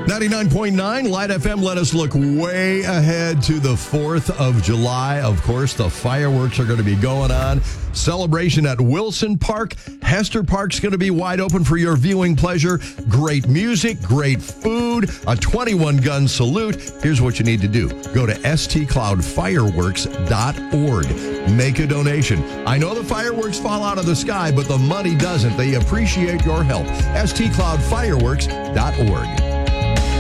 99.9 Light FM. Let us look way ahead to the 4th of July. Of course, the fireworks are going to be going on. Celebration at Wilson Park. Hester Park's going to be wide open for your viewing pleasure. Great music, great food, a 21-gun salute. Here's what you need to do. Go to stcloudfireworks.org. Make a donation. I know the fireworks fall out of the sky, but the money doesn't. They appreciate your help. stcloudfireworks.org.